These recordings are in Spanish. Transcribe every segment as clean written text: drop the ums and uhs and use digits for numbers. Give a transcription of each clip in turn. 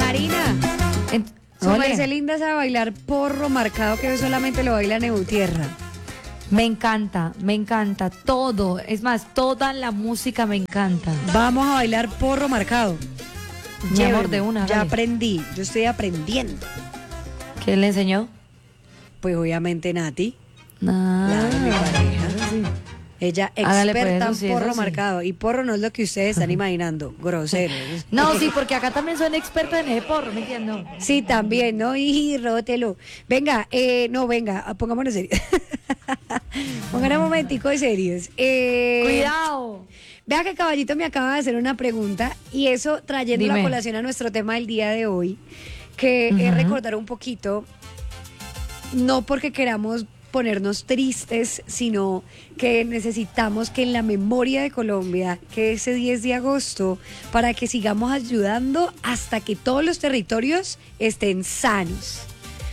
Karina, En- su Ole, merced linda sabe bailar porro marcado que solamente lo baila Neutierra. me encanta todo. Es más, toda la música me encanta. Vamos a bailar porro marcado. Mi amor, Llévenme. de una, Ya dale. aprendí, yo estoy aprendiendo. ¿Quién le enseñó? Pues obviamente Nati, Ah, mi pareja. Ella Hágale, experta pues, eso sí, en porro eso sí. marcado. Y porro no es lo que ustedes están imaginando, grosero. No, sí, porque acá también son expertos en ese porro, ¿me entiendes? Sí, también, ¿no? Y rótelo. Venga, no, venga, pongámonos serios. Pongan un momentico de serios. Cuidado. Vea que Caballito me acaba de hacer una pregunta y eso trayendo la Dime. colación a nuestro tema del día de hoy, que es Ujú. recordar un poquito, no porque queramos ponernos tristes, sino que necesitamos que en la memoria de Colombia, que ese 10 de agosto, para que sigamos ayudando hasta que todos los territorios estén sanos.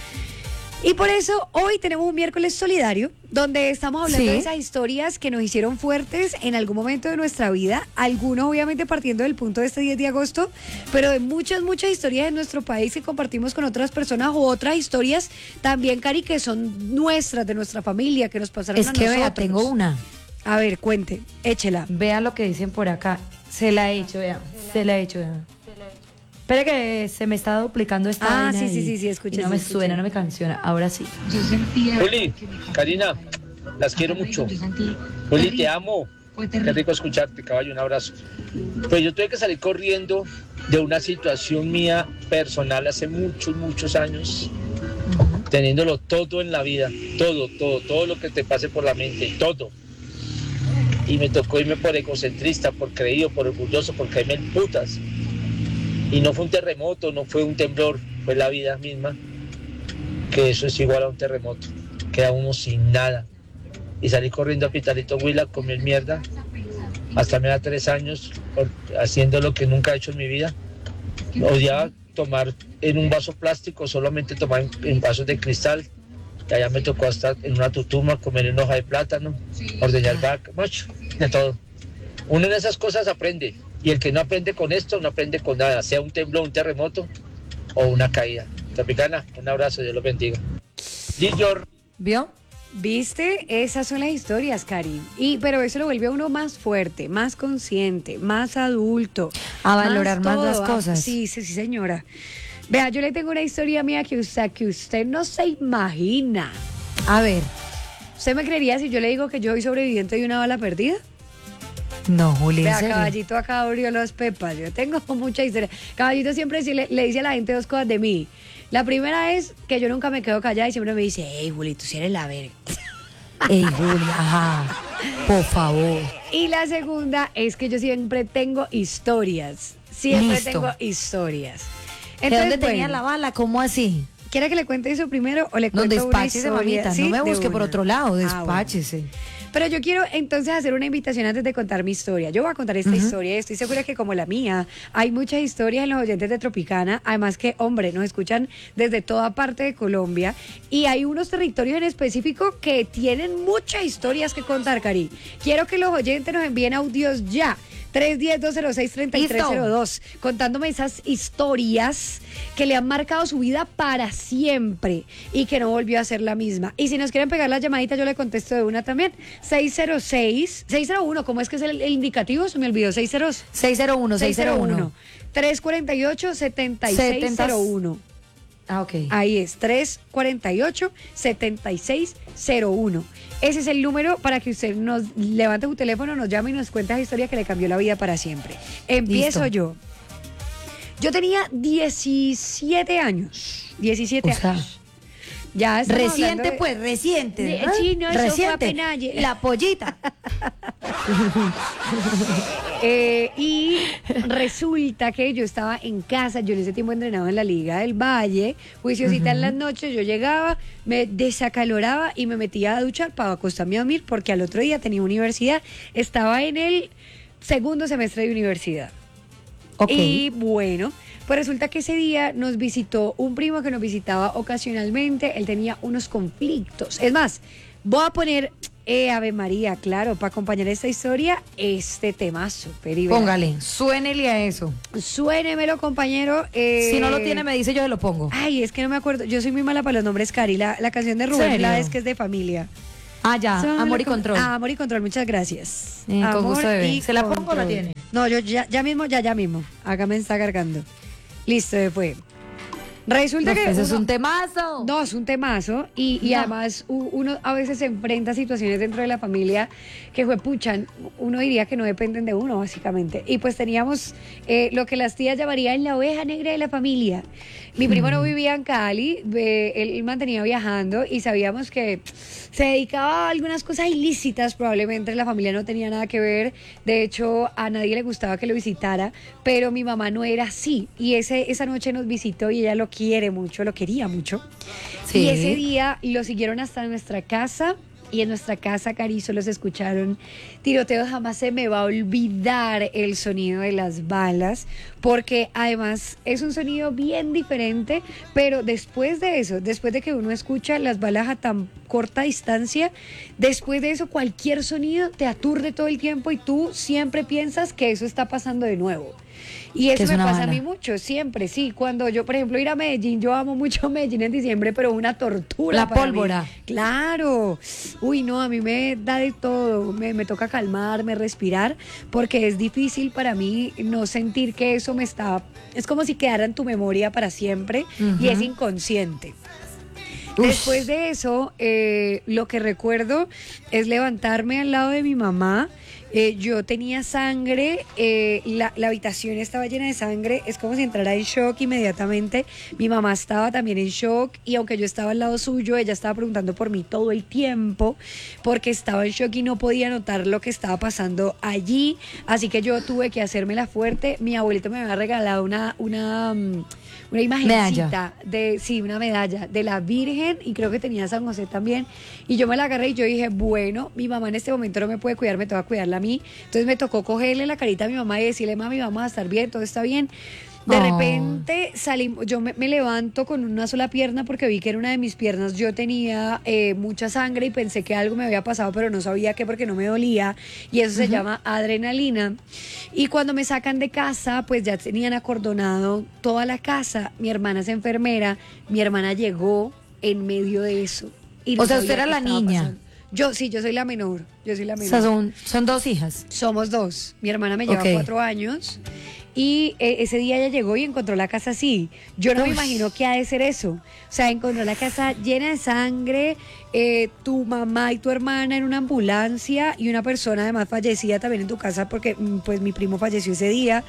Y por eso hoy tenemos un miércoles solidario, donde estamos hablando Sí. de esas historias que nos hicieron fuertes en algún momento de nuestra vida, algunos obviamente partiendo del punto de este 10 de agosto, pero de muchas historias de nuestro país que compartimos con otras personas o otras historias también, Cari, que son nuestras, de nuestra familia, que nos pasaron Es a que nosotros. vea, tengo una. A ver, cuente, échela. Vea lo que dicen por acá. Se la he hecho, vea. Se la he hecho, vea. Espera que se me está duplicando esta Ah, vaina sí, y- sí, escuché, y no sí, me escuché. suena, no me canciona. Ahora sí. Juli, Karina, las quiero mucho. Juli, te amo. Qué rico escucharte, caballo, un abrazo. Pues yo tuve que salir corriendo de una situación mía personal hace muchos años, teniéndolo todo en la vida, todo lo que te pase por la mente, todo. Y me tocó irme por egocentrista, por creído, por orgulloso, por caerme en putas. Y no fue un terremoto, no fue un temblor, fue la vida misma, que eso es igual a un terremoto. Queda uno sin nada. Y salí corriendo a Pitalito Huila, comí mierda, hasta me da 3 años haciendo lo que nunca he hecho en mi vida. Odiaba tomar en un vaso plástico, solamente tomar en vasos de cristal. Y allá me tocó hasta en una tutuma, comer en hoja de plátano, ordeñar vaca, mucho, de todo. Uno en esas cosas aprende. Y el que no aprende con esto, no aprende con nada, sea un temblor, un terremoto o una caída. Tropicana, un abrazo, Dios los bendiga. Dior. ¿Vio? ¿Viste? Esas son las historias, Cari. Pero eso lo vuelve a uno más fuerte, más consciente, más adulto. A valorar más todo. las cosas. Sí, señora. Vea, yo le tengo una historia mía que usted no se imagina. A ver. ¿Usted me creería si yo le digo que yo soy sobreviviente de una bala perdida? No, Juli, ¿en Vea, serio? Caballito acá abrió los pepas. Yo tengo mucha historia. Caballito siempre le dice a la gente 2 cosas de mí. La primera es que yo nunca me quedo callada y siempre me dice, hey, Juli, tú sí eres la verga. Ey, Juli, ajá. Por favor. Y la segunda es que yo siempre tengo historias. Siempre Listo. tengo historias. ¿De dónde bueno, tenía la bala? ¿Cómo así? ¿Quiere que le cuente eso primero o le No, cuento una despáchese, historia? mamita. ¿Sí? No me De busque por una. otro lado. Bueno. Despáchese. Pero yo quiero entonces hacer una invitación antes de contar mi historia. Yo voy a contar esta historia y estoy segura que como la mía, hay muchas historias en los oyentes de Tropicana. Además que, hombre, nos escuchan desde toda parte de Colombia y hay unos territorios en específico que tienen muchas historias que contar, Cari. Quiero que los oyentes nos envíen audios ya. 310-206-3302, contándome esas historias que le han marcado su vida para siempre y que no volvió a ser la misma. Y si nos quieren pegar la llamadita, yo le contesto de una también. 601, ¿cómo es que es el indicativo? Se me olvidó, 602. 601. 348-7601. Ah, ok. Ahí es, 348-7601. Ese es el número para que usted nos levante su teléfono, nos llame y nos cuente esa historia que le cambió la vida para siempre. Empiezo Listo. yo. Yo tenía 17 años. 17 O sea, años. Ya estamos Reciente, hablando de- pues, reciente. de- ¿verdad? sí, no, eso fue reciente. apenas ayer. La pollita. Y resulta que yo estaba en casa, yo en ese tiempo entrenaba en la Liga del Valle, juiciosita en las noches, yo llegaba, me desacaloraba y me metía a duchar para acostarme a dormir porque al otro día tenía universidad, estaba en el segundo semestre de universidad. Ok. Y bueno, pues resulta que ese día nos visitó un primo que nos visitaba ocasionalmente, él tenía unos conflictos. Es más, voy a poner Ave María, claro, para acompañar esta historia, este temazo. Peri, vea. Póngale, suénele a eso. Suénemelo, compañero. Si no lo tiene, me dice, yo se lo pongo. Ay, es que no me acuerdo. Yo soy muy mala para los nombres, Cari. La canción de Rubén ¿Serio? Blades, que es de familia. Ah, ya, Solo amor y control. Amor y control, muchas gracias. Con Amor gusto, bebé. y ¿Se la pongo o la control. tiene? No, yo ya mismo. Acá me está cargando. Listo, fue. Resulta que Eso es uno- un temazo. No, es un temazo y No. además uno a veces se enfrenta a situaciones dentro de la familia que juepuchan, uno diría que no dependen de uno básicamente. Y pues teníamos lo que las tías llamarían la oveja negra de la familia. Mi primo no vivía en Cali, él mantenía viajando y sabíamos que se dedicaba a algunas cosas ilícitas, probablemente la familia no tenía nada que ver, de hecho a nadie le gustaba que lo visitara, pero mi mamá no era así y esa noche nos visitó y ella lo quiere mucho, lo quería mucho. Sí. Y ese día lo siguieron hasta nuestra casa. Y en nuestra casa, Carizo, los escucharon tiroteos. Jamás se me va a olvidar el sonido de las balas, porque además es un sonido bien diferente, pero después de eso, después de que uno escucha las balas a tan corta distancia, después de eso cualquier sonido te aturde todo el tiempo y tú siempre piensas que eso está pasando de nuevo. Y Que eso es me una pasa a bala. mí mucho, siempre, sí. Cuando yo, por ejemplo, ir a Medellín, yo amo mucho Medellín en diciembre, pero una tortura. La para mí. pólvora. Claro. Uy, no, a mí me da de todo. Me toca calmarme, respirar, porque es difícil para mí no sentir que eso me está. Es como si quedara en tu memoria para siempre y es inconsciente. Ush. Después de eso, lo que recuerdo es levantarme al lado de mi mamá. Yo tenía sangre, la habitación estaba llena de sangre, es como si entrara en shock inmediatamente. Mi mamá estaba también en shock y aunque yo estaba al lado suyo, ella estaba preguntando por mí todo el tiempo porque estaba en shock y no podía notar lo que estaba pasando allí. Así que yo tuve que hacérmela fuerte. Mi abuelito me había regalado una imagencita una medalla de la Virgen y creo que tenía San José también. Y yo me la agarré y yo dije, bueno, mi mamá en este momento no me puede cuidar, me toca cuidarla a mí. Entonces me tocó cogerle la carita a mi mamá y decirle, mami, vamos a estar bien, todo está bien. De Oh. repente salimos, yo me levanto con una sola pierna porque vi que en una de mis piernas yo tenía mucha sangre y pensé que algo me había pasado, pero no sabía qué porque no me dolía. Y eso se llama adrenalina. Y cuando me sacan de casa, pues ya tenían acordonado toda la casa. Mi hermana es enfermera, mi hermana llegó en medio de eso. Y no O sea, sabía usted era qué la estaba niña. pasando. Yo soy la menor. Yo soy la O menor. sea, son dos hijas. Somos dos. Mi hermana me lleva Ok. 4 años y ese día ella llegó y encontró la casa así. Yo no me Ush. imagino qué ha de ser eso. O sea, encontró la casa llena de sangre, tu mamá y tu hermana en una ambulancia y una persona además fallecida también en tu casa porque pues mi primo falleció ese día.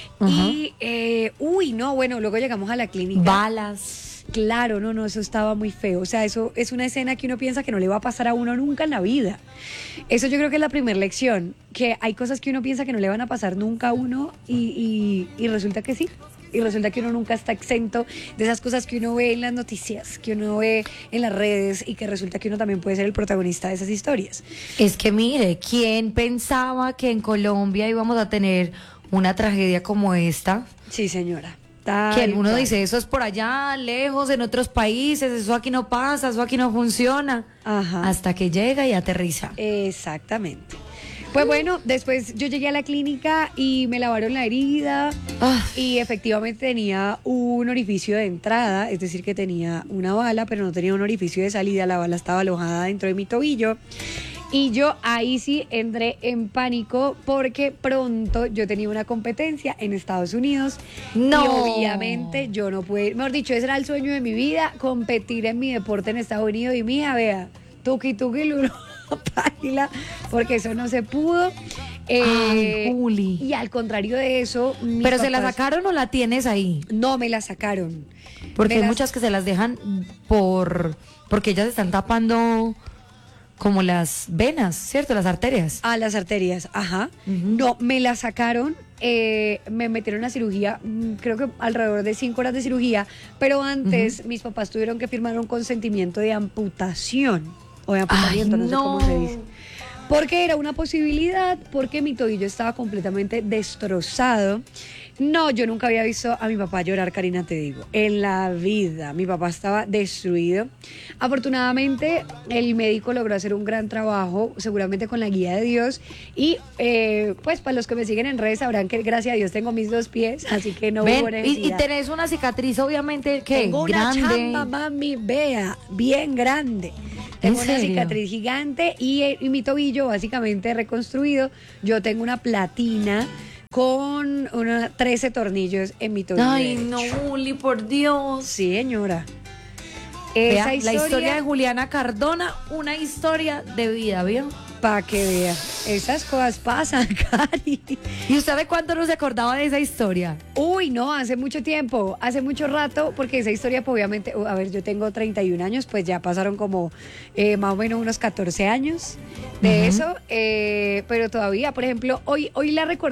Y, no, bueno, luego llegamos a la clínica. Balas. Claro, no, eso estaba muy feo. O sea, eso es una escena que uno piensa que no le va a pasar a uno nunca en la vida. Eso yo creo que es la primera lección, que hay cosas que uno piensa que no le van a pasar nunca a uno y resulta que sí. Y resulta que uno nunca está exento de esas cosas que uno ve en las noticias, que uno ve en las redes y que resulta que uno también puede ser el protagonista de esas historias. Es que mire, ¿quién pensaba que en Colombia íbamos a tener una tragedia como esta? Sí, señora. Que uno cual. dice, eso es por allá, lejos, en otros países, eso aquí no pasa, eso aquí no funciona. Ajá. Hasta que llega y aterriza. Exactamente. Pues bueno, después yo llegué a la clínica y me lavaron la herida Ah. y efectivamente tenía un orificio de entrada, es decir, que tenía una bala, pero no tenía un orificio de salida, la bala estaba alojada dentro de mi tobillo. Y yo ahí sí entré en pánico porque pronto yo tenía una competencia en Estados Unidos. No. Y obviamente yo no pude ir. Mejor dicho, ese era el sueño de mi vida, competir en mi deporte en Estados Unidos. Y mija, vea, tuki lulo, paila, porque eso no se pudo. Ay, Juli. Y al contrario de eso, mis ¿Pero se la papás- sacaron o la tienes ahí? No, me la sacaron. Porque Me hay las- muchas que se las dejan porque ellas están tapando como las venas, ¿cierto? Las arterias. A las arterias, ajá. Ujú. No, me la sacaron, me metieron a cirugía, creo que alrededor de 5 horas de cirugía, pero antes mis papás tuvieron que firmar un consentimiento de amputación, o de amputamiento, Ay, no sé cómo se dice. Porque era una posibilidad, porque mi tobillo estaba completamente destrozado. No, yo nunca había visto a mi papá llorar, Karina, te digo. En la vida, mi papá estaba destruido. Afortunadamente, el médico logró hacer un gran trabajo, seguramente con la guía de Dios. Y pues para los que me siguen en redes sabrán que gracias a Dios tengo mis 2 pies, así que no hubo Ven, y necesidad. tenés una cicatriz, obviamente, que Tengo una grande. chamba, mami, vea, bien grande. ¿En Tengo una serio? cicatriz gigante y mi tobillo básicamente reconstruido. Yo tengo una platina con 13 tornillos en mi tobillo. Ay, derecho. no, Juli, por Dios. Sí, señora. Vea, Esa la historia de Juliana Cardona, una historia de vida, ¿vio? para que vea, esas cosas pasan, Cari. ¿Y usted de cuánto no se acordaba de esa historia? Uy, no, hace mucho tiempo, hace mucho rato, porque esa historia, pues, obviamente, a ver, yo tengo 31 años, pues ya pasaron como más o menos unos 14 años de eso, pero todavía, por ejemplo, hoy la recuerdo